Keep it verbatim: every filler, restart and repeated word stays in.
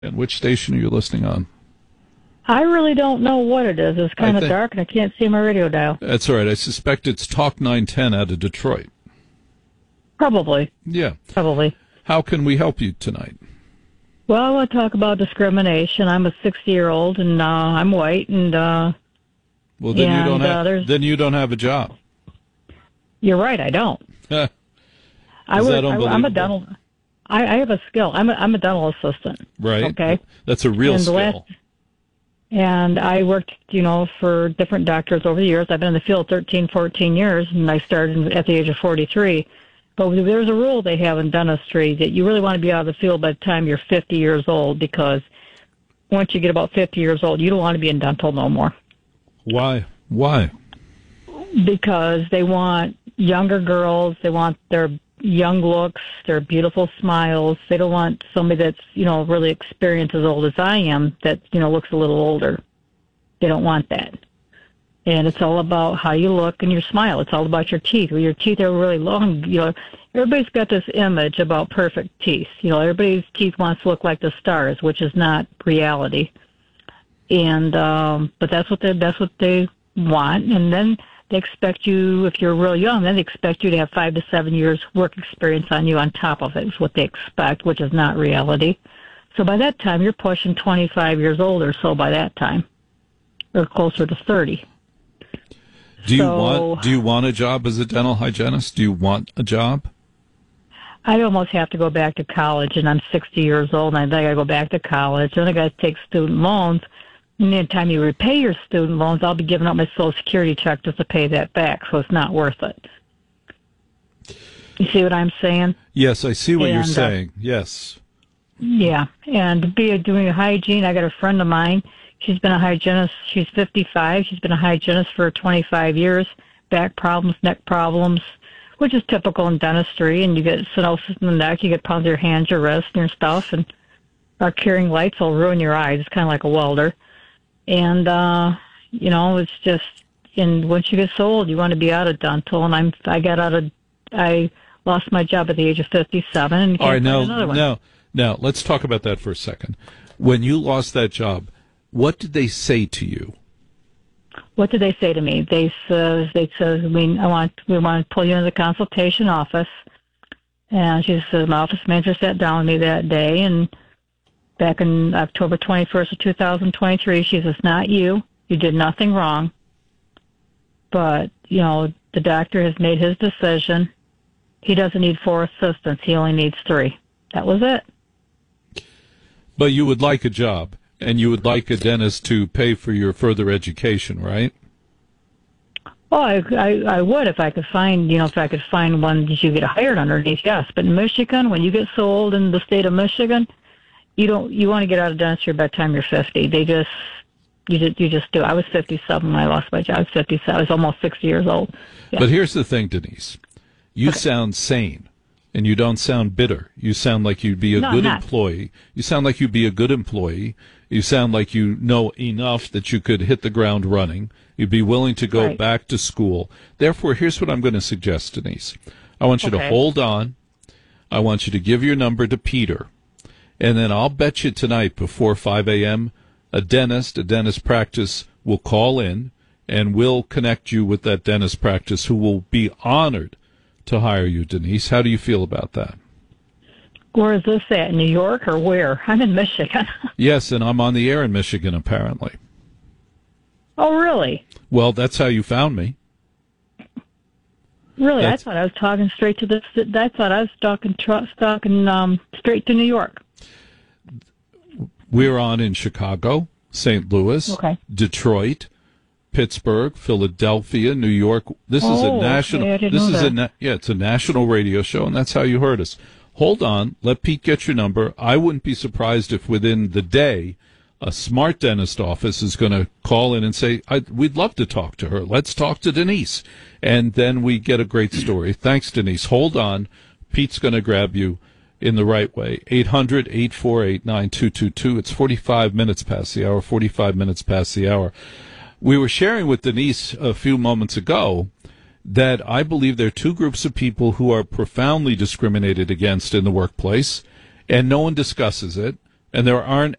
And which station are you listening on? I really don't know what it is. It's kind of think- dark, and I can't see my radio dial. That's all right. I suspect it's Talk nine ten out of Detroit. Probably. Yeah. Probably. How can we help you tonight? Well, I want to talk about discrimination. I'm a sixty-year-old, and uh, I'm white, and uh, Well, then you And, don't uh, have. there's- Then you don't have a job. you're right, I don't. Huh. I Is work, that I, I'm a unbelievable? dental. I, I have a skill. I'm a, I'm a dental assistant. Right. Okay. That's a real And the skill. last- And I worked, you know, for different doctors over the years. I've been in the field thirteen, fourteen years, and I started at the age of forty-three. But there's a rule they have in dentistry that you really want to be out of the field by the time you're fifty years old, because once you get about fifty years old, you don't want to be in dental no more. Why? Why? Because they want younger girls, they want their young looks, their beautiful smiles. They don't want somebody that's, you know, really experienced as old as I am that, you know, looks a little older. They don't want that. And it's all about how you look and your smile. It's all about your teeth. When your teeth are really long, you know, everybody's got this image about perfect teeth. You know, everybody's teeth wants to look like the stars, which is not reality. And um, but that's what they that's what they want. And then they expect you, if you're real young, then they expect you to have five to seven years work experience on you on top of it. Is what they expect, which is not reality. So by that time, you're pushing twenty-five years old or so. By that time, or closer to thirty. Do you So- want? Do you want a job as a dental hygienist? Do you want a job? I almost have to go back to college, and I'm sixty years old, and I think I go back to college. Then I got to take student loans. And the time you repay your student loans, I'll be giving up my Social Security check just to pay that back, so it's not worth it. You see what I'm saying? Yes, I see what you're And, uh, saying. Yes. Yeah, and to be doing hygiene, I got a friend of mine. She's been a hygienist. She's fifty-five. She's been a hygienist for twenty-five years. Back problems, neck problems, which is typical in dentistry. And you get stenosis in the neck. You get problems with your hands, your wrists, and your stuff. And our curing lights will ruin your eyes. It's kind of like a welder. And, uh, you know, it's just, and once you get so old, you want to be out of dental. And I'm, I got out of, I lost my job at the age of fifty-seven. And All right. can't Now, find another one. now, now, let's talk about that for a second. When you lost that job, what did they say to you? What did they say to me? They says they says we I want we want to pull you into the consultation office. And she said my office manager sat down with me that day, and back in October twenty first of two thousand twenty three, she says, "Not you. You did nothing wrong. But you know the doctor has made his decision. He doesn't need four assistants. He only needs three." That was it. But you would like a job, and you would like a dentist to pay for your further education, right? Well, I, I I would if I could find, you know, if I could find one that you get hired underneath, yes. But in Michigan, when you get so old in the state of Michigan, you don't you want to get out of dentistry by the time you're fifty. They just you just you just do. I was fifty-seven when I lost my job. I was fifty-seven. I was almost sixty years old. Yeah. But here's the thing, Denise. You Okay. sound sane, and you don't sound bitter. You sound like you'd be a No, I'm good not. employee. You sound like you'd be a good employee. You sound like you know enough that you could hit the ground running. You'd be willing to go Right. back to school. Therefore, here's what I'm going to suggest, Denise. I want you to Okay. hold on. I want you to give your number to Peter. And then I'll bet you tonight before five a.m., a dentist, a dentist practice will call in and we'll connect you with that dentist practice who will be honored to hire you, Denise. How do you feel about that? Where is this at? New York or where? I'm in Michigan. Yes, and I'm on the air in Michigan, apparently. Oh, really? Well, that's how you found me. Really? That's- I thought I was talking straight to this. I thought I was talking, tr- talking um, straight to New York. We're on in Chicago, Saint Louis, Okay. Detroit, Pittsburgh, Philadelphia, New York. This is a Oh, national. okay, I didn't this know is a that. na- yeah, it's a national radio show, and that's how you heard us. Hold on, let Pete get your number. I wouldn't be surprised if within the day, a smart dentist office is going to call in and say, I, "We'd love to talk to her. Let's talk to Denise," and then we get a great story. Thanks, Denise. Hold on, Pete's going to grab you in the right way. eight hundred, eight four eight, nine two two two. It's forty-five minutes past the hour, forty-five minutes past the hour. We were sharing with Denise a few moments ago that I believe there are two groups of people who are profoundly discriminated against in the workplace, and no one discusses it. and there aren't